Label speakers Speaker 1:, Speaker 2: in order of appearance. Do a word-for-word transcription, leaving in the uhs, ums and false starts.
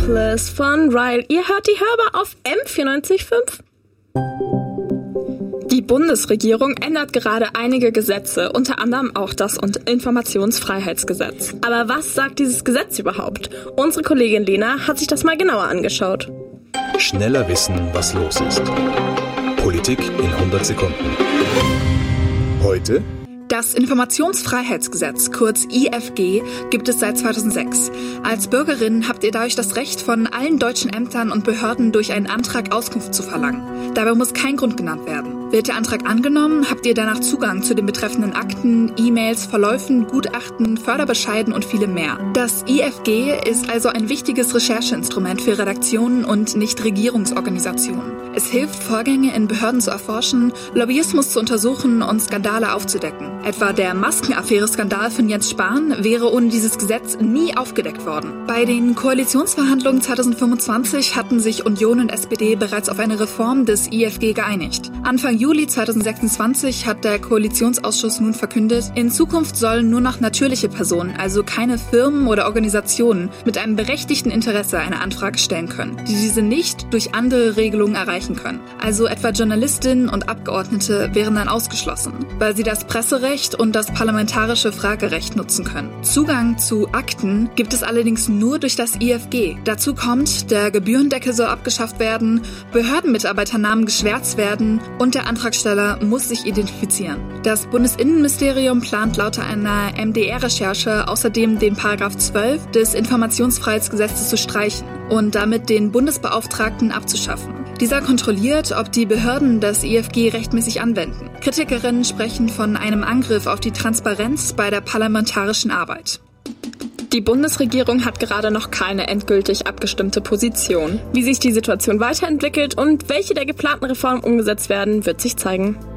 Speaker 1: Breathless von Ryle. Ihr hört die Hörbar auf M vierundneunzig Komma fünf. Die Bundesregierung ändert gerade einige Gesetze, unter anderem auch das Informationsfreiheitsgesetz. Aber was sagt dieses Gesetz überhaupt? Unsere Kollegin Lena hat sich das mal genauer angeschaut.
Speaker 2: Schneller wissen, was los ist. Politik in hundert Sekunden. Heute:
Speaker 3: Das Informationsfreiheitsgesetz, kurz I F G, gibt es seit zweitausendsechs. Als Bürgerin habt ihr dadurch das Recht, von allen deutschen Ämtern und Behörden durch einen Antrag Auskunft zu verlangen. Dabei muss kein Grund genannt werden. Wird der Antrag angenommen, habt ihr danach Zugang zu den betreffenden Akten, E-Mails, Verläufen, Gutachten, Förderbescheiden und vielem mehr. Das I F G ist also ein wichtiges Rechercheinstrument für Redaktionen und Nichtregierungsorganisationen. Es hilft, Vorgänge in Behörden zu erforschen, Lobbyismus zu untersuchen und Skandale aufzudecken. Etwa der Maskenaffäre-Skandal von Jens Spahn wäre ohne dieses Gesetz nie aufgedeckt worden. Bei den Koalitionsverhandlungen zweitausendfünfundzwanzig hatten sich Union und S P D bereits auf eine Reform des I F G geeinigt. Anfang Juli zweitausendsechsundzwanzig hat der Koalitionsausschuss nun verkündet, in Zukunft sollen nur noch natürliche Personen, also keine Firmen oder Organisationen, mit einem berechtigten Interesse eine Anfrage stellen können, die diese nicht durch andere Regelungen erreichen können. Also etwa Journalistinnen und Abgeordnete wären dann ausgeschlossen, weil sie das Presserecht und das parlamentarische Fragerecht nutzen können. Zugang zu Akten gibt es allerdings nur durch das I F G. Dazu kommt, der Gebührendeckel soll abgeschafft werden, Behördenmitarbeiternamen geschwärzt werden und der Antragsteller muss sich identifizieren. Das Bundesinnenministerium plant laut einer M D R-Recherche außerdem den Paragraph zwölf des Informationsfreiheitsgesetzes zu streichen und damit den Bundesbeauftragten abzuschaffen. Dieser kontrolliert, ob die Behörden das I F G rechtmäßig anwenden. Kritikerinnen sprechen von einem Angriff auf die Transparenz bei der parlamentarischen Arbeit.
Speaker 1: Die Bundesregierung hat gerade noch keine endgültig abgestimmte Position. Wie sich die Situation weiterentwickelt und welche der geplanten Reformen umgesetzt werden, wird sich zeigen.